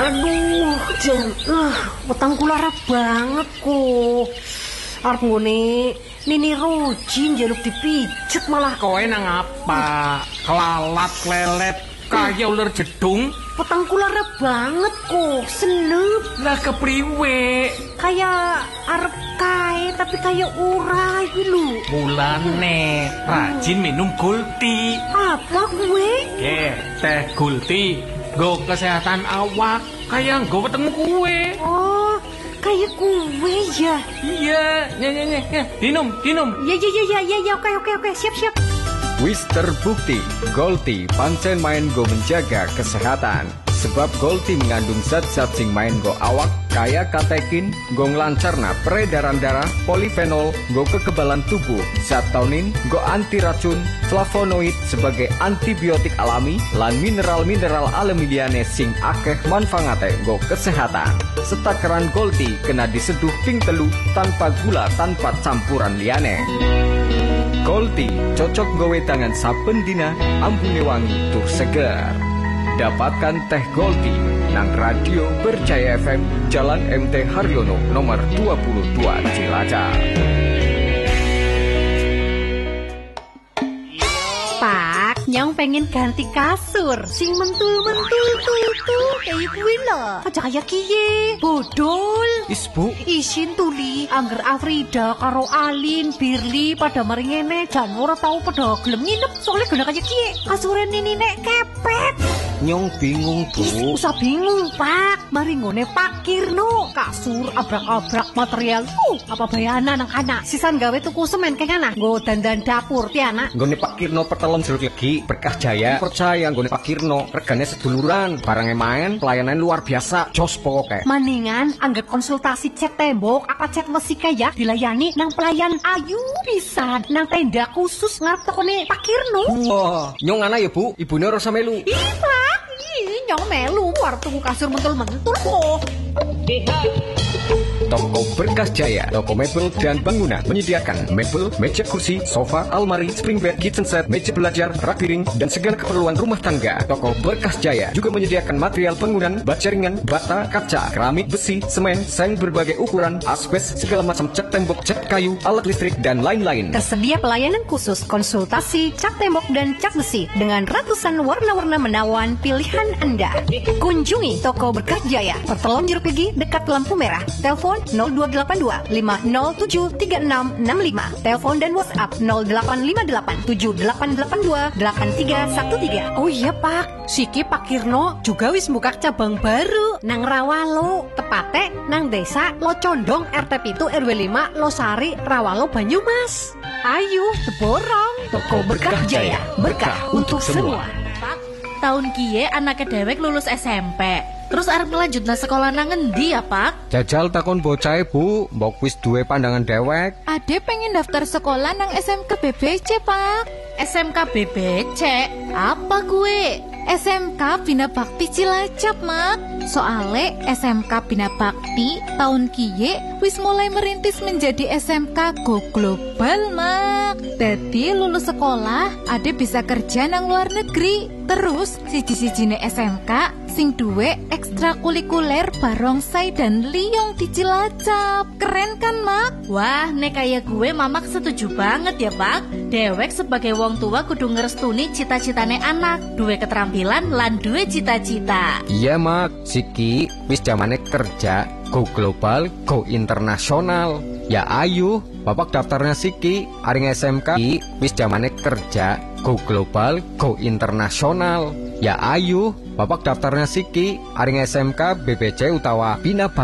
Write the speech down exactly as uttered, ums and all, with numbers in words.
Aduh, jan, uh, weteng kula arep banget kok. Arep ngene Nini Roji njaluk dipijet malah. Kowe nang apa? Kelalat lelet kaya ular jedung. Weteng kula arep banget kok, senep. Lah kepriwe? Kayak arep kae tapi kayak ora iki lho. Mulane rajin minum Gulti. Apa kuwe? Eh, teh Gulti. Go kesehatan awak kayak nggo wetengmu kuwe. Oh, kayak kuwe ya. Iya, ya ya ya, ya. Dinum, dinum. Ya ya ya ya ya, oke oke oke, siap siap. Wis terbukti, Gulti pancen main go menjaga kesehatan. Sebab Gulti mengandung zat-zat sing main go awak kaya katekin, go nglancarna peredaran darah, polifenol, go kekebalan tubuh, zat taunin, go anti racun, flavonoid sebagai antibiotik alami, lan mineral-mineral alami liyane sing akeh manfaate go kesehatan. Setakaran Gulti kena diseduh ping telu tanpa gula tanpa campuran liyane. Gulti cocok gowe tangan saben dina, ambune wangi tur seger. Dapatkan teh Gulti nang Radio Berjaya F M, Jalan M T Haryono nomor dua puluh dua Cilacap. Pak, nyong pengen ganti kasur sing mentul-mentul tuh kayak kuwi lho. Aja kayak kiye, bodol. Is bu, Isin tuli angger Afrida karo Alin, Birli pada mari ngene jan ora tau pada gelem nginep soalnya guna kayak kiye. Kasure nini nek kepet. nyong bingung Is, bu. usah bingung Pak, mari ngone Pak Kirno. Kasur abrak-abrak material uh, apa bayana nang anak. Sisan gawe tuku semen kaya anak. Nggo dandan dapur ti anak. Nggone Pak Kirno pertelon jeruk legi Berkah Jaya. Percaya nggone Pak Kirno regane seduluran, barangnya main, pelayanan luar biasa, jos pokoke. Maningan anggap konsultasi cat tembok apa cat besi kaya dilayani nang pelayan ayu pisan nang tenda khusus ngarep tokone Pak Kirno. Wah, nyong ana ya bu, ibune ora melu. Ih Pak, ih nyong melu war tuku kasur mentul-mentul kok. Toko Berkah Jaya, toko mebel dan bangunan menyediakan mebel, meja kursi, sofa, almari, spring bed, kitchen set, meja belajar, rak piring, dan segala keperluan rumah tangga. Toko Berkah Jaya juga menyediakan material bangunan, baja ringan, bata, kaca, keramik, besi, semen, seng berbagai ukuran, asbes, segala macam cat tembok, cat kayu, alat listrik, dan lain-lain. Tersedia pelayanan khusus konsultasi cat tembok dan cat besi dengan ratusan warna-warna menawan pilihan Anda. Kunjungi Toko Berkah Jaya, Pertelon Jeruk Legi dekat lampu merah. Telepon nol dua delapan dua lima nol tujuh tiga enam enam lima. Telepon dan WhatsApp nol delapan lima delapan tujuh delapan delapan dua delapan tiga satu tiga. Oh iya Pak, Siki Pak Kirno juga wis buka cabang baru nang Rawalo, tepate nang desa Locondong R T pitu R W lima Losari Rawalo Banyumas. Ayo teborong Toko Berkah Jaya, berkah untuk semua. Pak, tahun kiye anaknya dewek lulus S M P. Terus arep ngelanjutna sekolah nang ngendi ya, Pak? Jajal takon bocahe bu, mbok wis duwe pandangan dewek. Ade pengen daftar sekolah nang S M K B B C, Pak. S M K B B C? Apa gue? S M K Bina Bakti Cilacap, Mak. Soale S M K Bina Bakti tahun kiye wis mulai merintis menjadi S M K Go Global, Mak. Dadi lulus sekolah ade bisa kerja nang luar negeri. Terus siji-sijine S M K sing duwe ekstrakurikuler barongsai dan liyong di Cilacap. Keren kan, Mak? Wah, nek kayak gue mamak setuju banget ya, Pak. Dewek sebagai wong tua kudu ngerestuni cita-citane anak, duwe keterampilan lan duwe cita-cita. Iya mak, Siki wis zamane kerja go global, go internasional. Ya ayu, bapak daftarnya Siki aring S M K wis zamane kerja go global, go internasional. Ya ayu, bapak daftarnya Siki aring S M K B B C utawa Bina Bakti